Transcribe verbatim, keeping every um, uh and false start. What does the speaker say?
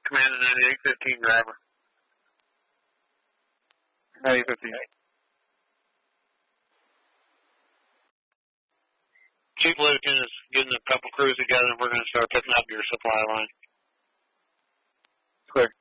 Command ninety-eight fifteen driver. ninety-eight fifteen. Chief Lucan is getting a couple crews together and we're going to start picking up your supply line. Clear.